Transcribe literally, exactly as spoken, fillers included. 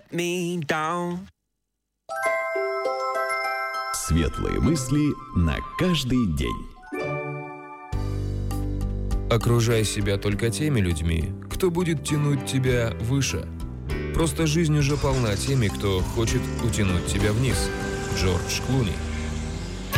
me down. Светлые мысли на каждый день. Окружай себя только теми людьми, кто будет тянуть тебя выше. Просто жизнь уже полна теми, кто хочет утянуть тебя вниз. Джордж Клуни.